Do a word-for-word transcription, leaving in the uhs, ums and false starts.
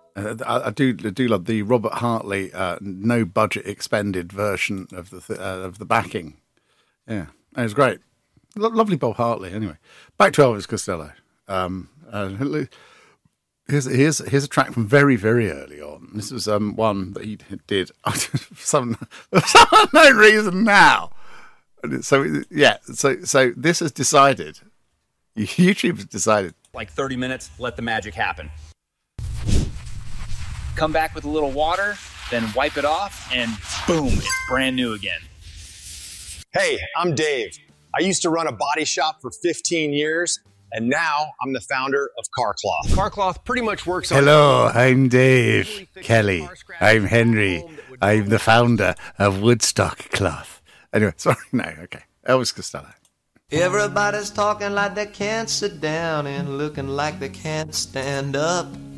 Uh, I, I do I do love the Robert Hartley uh, no budget expended version of the th- uh, of the backing. Yeah, it was great. Lo- lovely Bob Hartley. Anyway, back to Elvis Costello. Um, uh, here's here's here's a track from very very early on. This was um, one that he did for some for some unknown reason now. And so yeah, so so this has decided. YouTube has decided. Like thirty minutes, let the magic happen. Come back with a little water, then wipe it off, and boom, it's brand new again. Hey, I'm Dave. I used to run a body shop for fifteen years, and now I'm the founder of CarCloth. CarCloth pretty much works on... Hello, I'm Dave Kelly. I'm Henry. I'm the founder of Woodstock Cloth. Anyway, sorry, no, okay. Elvis Costello. Everybody's talking like they can't sit down and looking like they can't stand up.